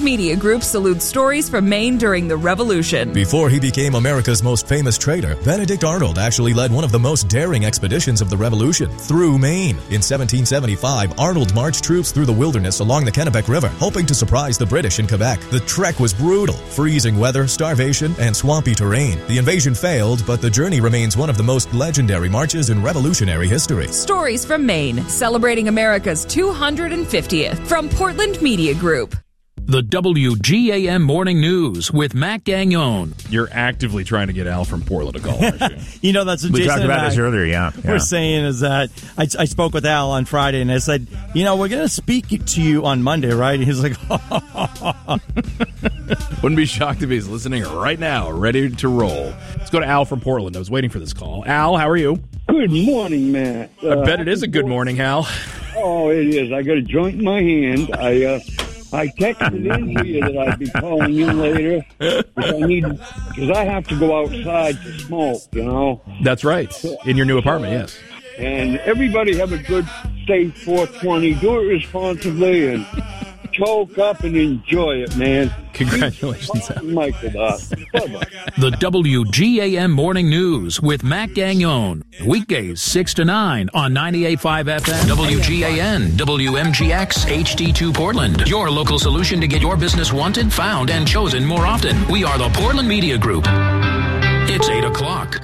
Media Group salutes stories from Maine during the Revolution. Before he became America's most famous trader, Benedict Arnold actually led one of the most daring expeditions of the Revolution, through Maine. In 1775, Arnold marched troops through the wilderness along the Kennebec River, hoping to surprise the British in Quebec. The trek was brutal, freezing weather, starvation, and swampy terrain. The invasion failed, but the journey remains one of the most legendary marches in Revolutionary history. Stories from Maine, celebrating America's 250th. From Portland Media Group. The WGAM Morning News with Matt Gagnon. You're actively trying to get Al from Portland to call, aren't you? You know, that's what we Jason talked about this earlier, yeah. We're saying is that I spoke with Al on Friday, and I said, you know, we're going to speak to you on Monday, right? And he's like, Wouldn't be shocked if he's listening right now, ready to roll. Let's go to Al from Portland. I was waiting for this call. Al, how are you? Good morning, Matt. I bet it is a good morning, Al. Oh, it is. I got a joint in my hand. I texted in to you that I'd be calling in later because I have to go outside to smoke, you know. That's right. In your new apartment, yes. And everybody have a good, safe 420. Do it responsibly and choke up and enjoy it, man. Congratulations, Al. Michael, bye-bye. The WGAM Morning News with Matt Gagnon. Weekdays 6 to 9 on 98.5 FM. WGAN, WMGX, HD2 Portland. Your local solution to get your business wanted, found, and chosen more often. We are the Portland Media Group. It's 8 o'clock.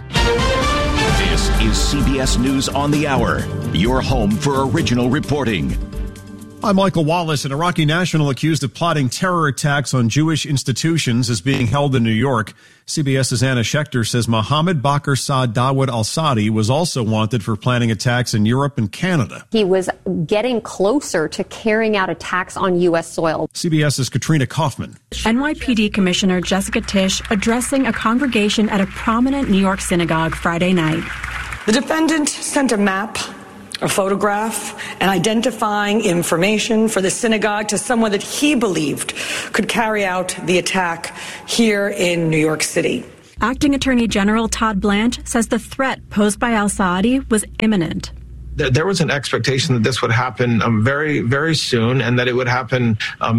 This is CBS News on the Hour. Your home for original reporting. I'm Michael Wallace. An Iraqi national accused of plotting terror attacks on Jewish institutions is being held in New York. CBS's Anna Schechter says Mohammed Bakr Saad Dawud al-Saadi was also wanted for planning attacks in Europe and Canada. He was getting closer to carrying out attacks on U.S. soil. CBS's Katrina Kaufman. NYPD Commissioner Jessica Tisch addressing a congregation at a prominent New York synagogue Friday night. The defendant sent a map, a photograph, and identifying information for the synagogue to someone that he believed could carry out the attack here in New York City. Acting Attorney General Todd Blanche says the threat posed by al-Saadi was imminent. There was an expectation that this would happen very, very soon, and that it would happen,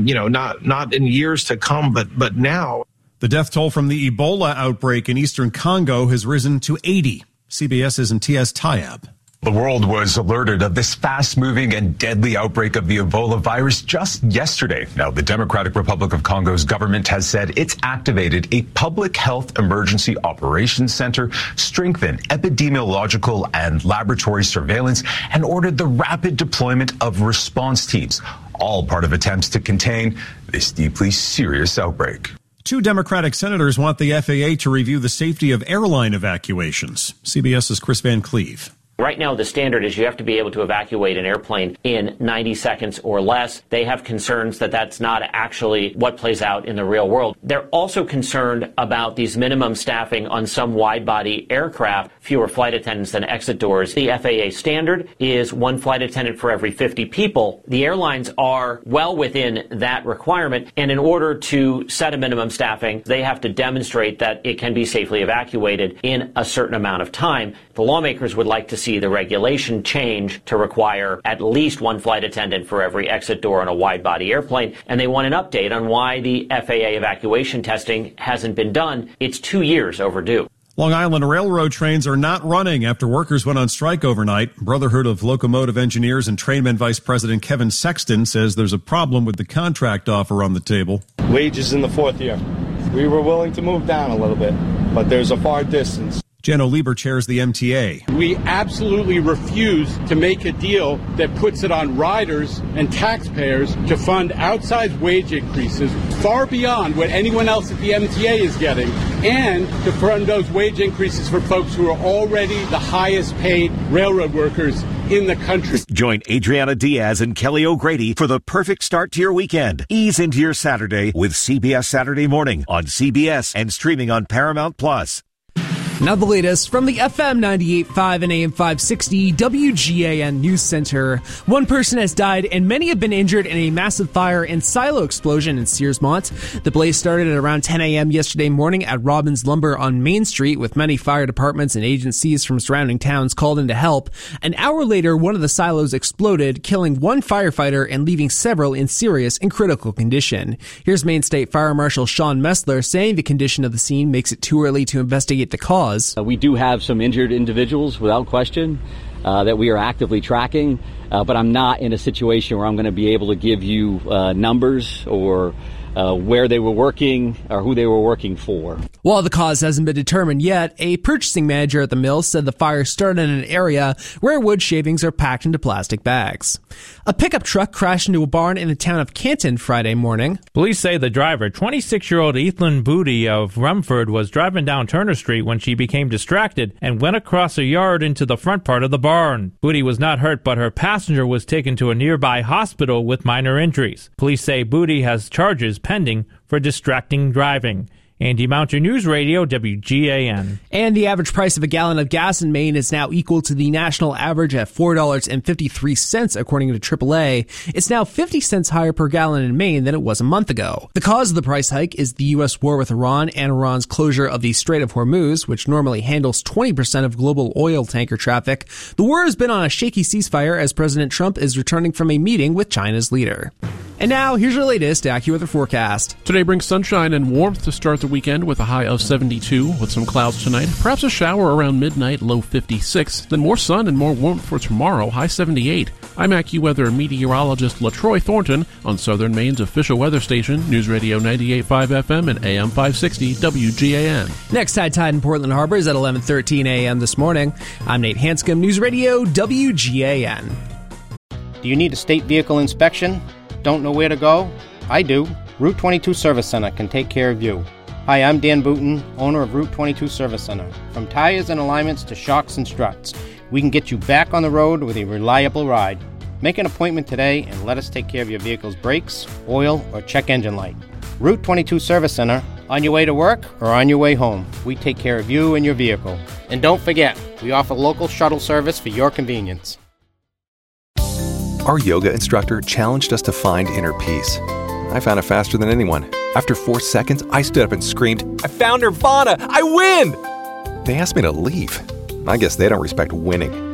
not in years to come, but now. The death toll from the Ebola outbreak in eastern Congo has risen to 80. CBS's Imtiaz Tayeb. The world was alerted of this fast-moving and deadly outbreak of the Ebola virus just yesterday. Now, the Democratic Republic of Congo's government has said it's activated a public health emergency operations center, strengthened epidemiological and laboratory surveillance, and ordered the rapid deployment of response teams, all part of attempts to contain this deeply serious outbreak. 2 Democratic senators want the FAA to review the safety of airline evacuations. CBS's Chris Van Cleve. Right now, the standard is you have to be able to evacuate an airplane in 90 seconds or less. They have concerns that that's not actually what plays out in the real world. They're also concerned about these minimum staffing on some wide-body aircraft, fewer flight attendants than exit doors. The FAA standard is 1 flight attendant for every 50 people. The airlines are well within that requirement, and in order to set a minimum staffing, they have to demonstrate that it can be safely evacuated in a certain amount of time. The lawmakers would like to see the regulation change to require at least 1 flight attendant for every exit door on a wide-body airplane, and they want an update on why the FAA evacuation testing hasn't been done. It's 2 years overdue. Long Island Railroad trains are not running after workers went on strike overnight. Brotherhood of Locomotive Engineers and Trainmen Vice President Kevin Sexton says there's a problem with the contract offer on the table. Wages in the 4th year. We were willing to move down a little bit, but there's a far distance. Jen O'Lieber chairs the MTA. We absolutely refuse to make a deal that puts it on riders and taxpayers to fund outsized wage increases far beyond what anyone else at the MTA is getting, and to fund those wage increases for folks who are already the highest paid railroad workers in the country. Join Adriana Diaz and Kelly O'Grady for the perfect start to your weekend. Ease into your Saturday with CBS Saturday Morning on CBS and streaming on Paramount Plus. Now the latest from the FM 98.5 and AM 560 WGAN News Center. One person has died and many have been injured in a massive fire and silo explosion in Searsmont. The blaze started at around 10 a.m. yesterday morning at Robbins Lumber on Main Street, with many fire departments and agencies from surrounding towns called in to help. An hour later, one of the silos exploded, killing one firefighter and leaving several in serious and critical condition. Here's Maine State Fire Marshal Sean Messler saying the condition of the scene makes it too early to investigate the cause. We do have some injured individuals, without question, that we are actively tracking, but I'm not in a situation where I'm going to be able to give you numbers or where they were working or who they were working for. While the cause hasn't been determined yet, a purchasing manager at the mill said the fire started in an area where wood shavings are packed into plastic bags. A pickup truck crashed into a barn in the town of Canton Friday morning. Police say the driver, 26-year-old Ethan Booty of Rumford, was driving down Turner Street when she became distracted and went across a yard into the front part of the barn. Booty was not hurt, but her passenger was taken to a nearby hospital with minor injuries. Police say Booty has charges pending for distracting driving. Andy Mounter, News Radio, WGAN. And the average price of a gallon of gas in Maine is now equal to the national average at $4.53, according to AAA. It's now 50 cents higher per gallon in Maine than it was a month ago. The cause of the price hike is the U.S. war with Iran and Iran's closure of the Strait of Hormuz, which normally handles 20% of global oil tanker traffic. The war has been on a shaky ceasefire as President Trump is returning from a meeting with China's leader. And now, here's your latest AccuWeather forecast. Today brings sunshine and warmth to start the weekend with a high of 72, with some clouds tonight. Perhaps a shower around midnight, low 56. Then more sun and more warmth for tomorrow, high 78. I'm AccuWeather meteorologist LaTroy Thornton on Southern Maine's official weather station, News Radio 98.5 FM and AM 560 WGAN. Next high tide in Portland Harbor is at 11:13 a.m. this morning. I'm Nate Hanscom, News Radio WGAN. Do you need a state vehicle inspection? Don't know where to go? I do. Route 22 Service Center can take care of you. Hi, I'm Dan Booton, owner of Route 22 Service Center. From tires and alignments to shocks and struts, we can get you back on the road with a reliable ride. Make an appointment today and let us take care of your vehicle's brakes, oil, or check engine light. Route 22 Service Center, on your way to work or on your way home. We take care of you and your vehicle. And don't forget, we offer local shuttle service for your convenience. Our yoga instructor challenged us to find inner peace. I found it faster than anyone. After 4 seconds, I stood up and screamed, "I found Nirvana! I win!" They asked me to leave. I guess they don't respect winning.